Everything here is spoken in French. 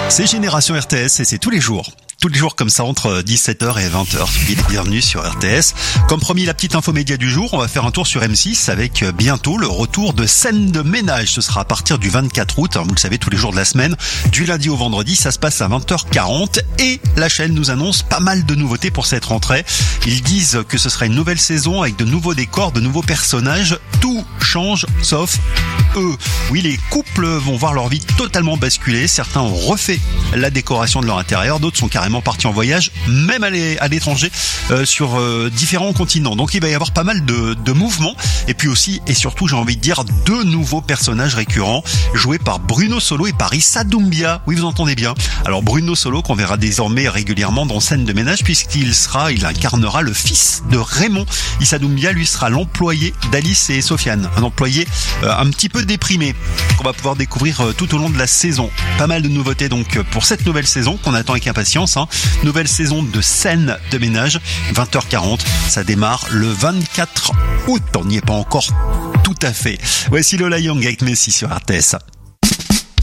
C'est Génération RTS et c'est tous les jours. Tous les jours comme ça entre 17h et 20h. Bienvenue sur RTS. Comme promis, la petite info média du jour, on va faire un tour sur M6 avec bientôt le retour de Scène de ménage. Ce sera à partir du 24 août, vous le savez, tous les jours de la semaine. Du lundi au vendredi, ça se passe à 20h40 et la chaîne nous annonce pas mal de nouveautés pour cette rentrée. Ils disent que ce sera une nouvelle saison avec de nouveaux décors, de nouveaux personnages. Tout change sauf eux. Oui, les couples vont voir leur vie totalement basculer. Certains ont refait la décoration de leur intérieur, d'autres sont carrément partis en voyage, même à l'étranger, sur différents continents. Donc il va y avoir pas mal de mouvements. Et puis aussi, et surtout, j'ai envie de dire, deux nouveaux personnages récurrents, joués par Bruno Solo et par Issa Doumbia. Oui, vous entendez bien. Alors Bruno Solo, qu'on verra désormais régulièrement dans Scène de ménage, puisqu'il incarnera le fils de Raymond. Issa Doumbia, lui, sera l'employé d'Alice et Sofiane. Un employé un petit peu déprimé, qu'on va pouvoir découvrir tout au long de la saison. Pas mal de nouveautés donc pour cette nouvelle saison, qu'on attend avec impatience. Nouvelle saison de Scène de ménage, 20h40. Ça démarre le 24 août. On n'y est pas encore tout à fait. Voici Lola Young avec Messi sur RTS.